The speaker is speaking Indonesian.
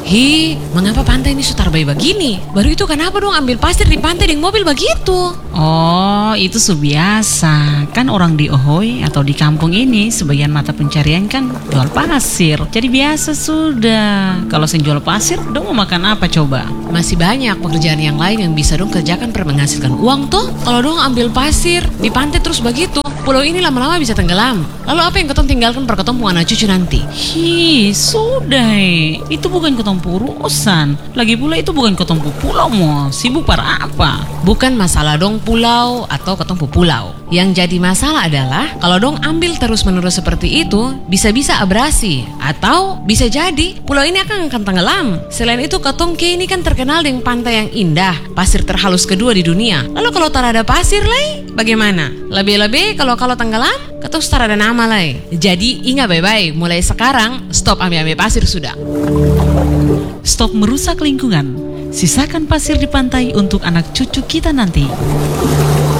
Hi, mengapa pantai ini sutar bayi begini? Baru itu kenapa dong ambil pasir di pantai dengan mobil begitu? Oh, itu biasa. Kan orang di Ohoy atau di kampung ini sebagian mata pencarian kan jual pasir. Jadi biasa sudah. Kalau saya jual pasir, dong mau makan apa coba? Masih banyak pekerjaan yang lain yang bisa dong kerjakan per menghasilkan uang tuh. Kalau dong ambil pasir di pantai terus begitu, pulau ini lama-lama bisa tenggelam. Lalu apa yang ketong tinggalkan per ketong anak cucu nanti? Hi, sudah. Itu bukan ketong urusan. Lagi pula itu bukan ketong pulau mo. Sibuk para apa? Bukan masalah dong pulau atau ketong pulau. Yang jadi masalah adalah kalau dong ambil terus-menerus seperti itu, bisa-bisa abrasi atau bisa jadi pulau ini akan tenggelam. Selain itu ketong K ini kan terkenal dengan pantai yang indah, pasir terhalus kedua di dunia. Lalu kalau tak ada pasir lay, bagaimana? Lebih-lebih kalau tenggelam, ketong tak ada nama lay. Jadi ingat baik-baik, mulai sekarang stop ambil pasir sudah. Stop merusak lingkungan. Sisakan pasir di pantai untuk anak cucu kita nanti.